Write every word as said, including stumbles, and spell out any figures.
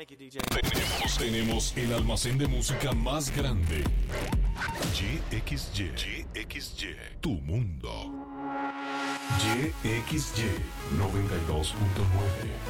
Tenemos, tenemos el almacén de música más grande. Y X Y. Y X Y. Tu mundo. Y X Y noventa y dos punto nueve.